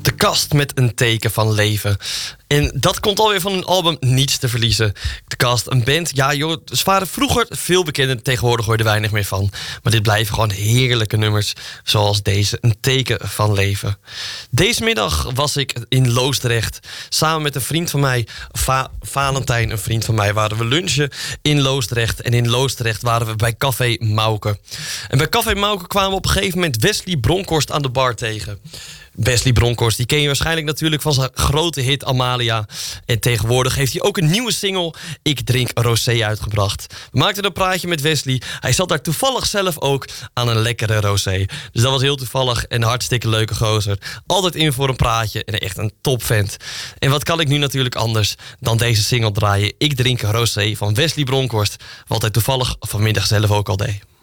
De Kast met een teken van leven. En dat komt alweer van hun album Niets te verliezen. De Kast, een band, ja joh, ze waren vroeger veel bekender. Tegenwoordig hoor je er weinig meer van. Maar dit blijven gewoon heerlijke nummers. Zoals deze, een teken van leven. Deze middag was ik in Loosdrecht. Samen met een vriend van mij, Valentijn, een vriend van mij, waren we lunchen in Loosdrecht. En in Loosdrecht waren we bij Café Mauke. En bij Café Mauke kwamen we op een gegeven moment Wesley Bronkhorst aan de bar tegen. Wesley Bronkhorst, die ken je waarschijnlijk natuurlijk van zijn grote hit Amalia. En tegenwoordig heeft hij ook een nieuwe single, Ik Drink Rosé, uitgebracht. We maakten een praatje met Wesley. Hij zat daar toevallig zelf ook aan een lekkere rosé. Dus dat was heel toevallig en een hartstikke leuke gozer. Altijd in voor een praatje en echt een topvent. En wat kan ik nu natuurlijk anders dan deze single draaien, Ik Drink Rosé van Wesley Bronkhorst. Wat hij toevallig vanmiddag zelf ook al deed.